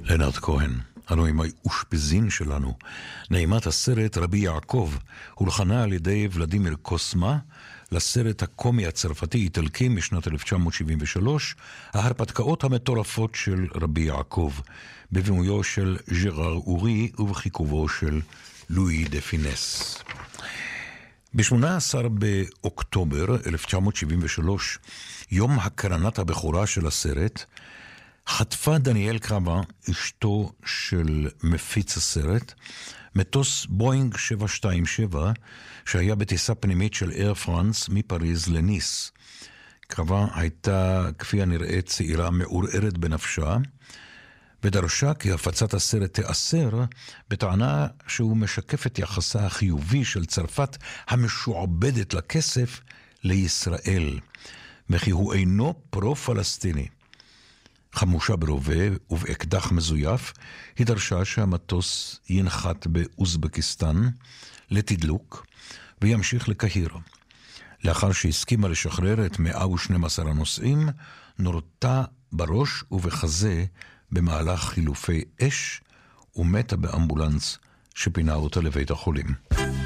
לנרד כהן, אנו עם האושפזין שלנו. נעימת הסרט רבי יעקב הולחנה על ידי ולדימיר קוסמה לסרט הקומי הצרפתי-איטלקי משנת 1973, ההרפתקאות המטורפות של רבי יעקב, בבימויו של ז'ראר אורי ובחיכובו של לואי דה פינס. ב-18 באוקטובר 1973, יום הקרנת הבכורה של הסרט, חטפה דניאל קרבה, אשתו של מפיץ הסרט, מטוס בואינג 727 שהיה בטיסה פנימית של אייר פרנס מפריז לניס. קרבה הייתה כפי הנראה צעירה מעורערת בנפשה, ודרשה כי הפצת הסרט תאסר בטענה שהוא משקף את יחסה החיובי של צרפת המשועבדת לכסף לישראל, וכי הוא אינו פרו-פלסטיני. חמושה ברובה ובאקדח מזויף, היא דרשה שהמטוס ינחת באוזבקיסטן לתדלוק וימשיך לקהיר. לאחר שהסכימה לשחרר את 112 הנוסעים, נורתה בראש ובחזה במהלך חילופי אש ומתה באמבולנס שפינה אותה לבית החולים.